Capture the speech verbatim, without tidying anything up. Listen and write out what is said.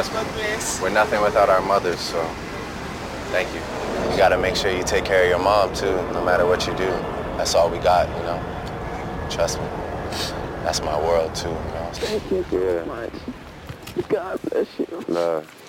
trust me. We're nothing without our mothers, so thank you. You gotta make sure you take care of your mom, too, no matter what you do. That's all we got, you know? Trust me. That's my world, too, you know? Thank you so yeah. much. God bless you. Love.